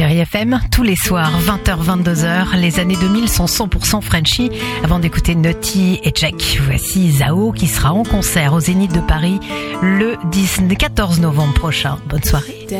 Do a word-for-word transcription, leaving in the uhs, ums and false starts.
Chérie F M, tous les soirs, vingt heures vingt-deux heures, les années deux mille sont cent pour cent Frenchy. Avant d'écouter Naughty et Jack, voici Zao qui sera en concert au Zénith de Paris le quatorze novembre prochain. Bonne soirée.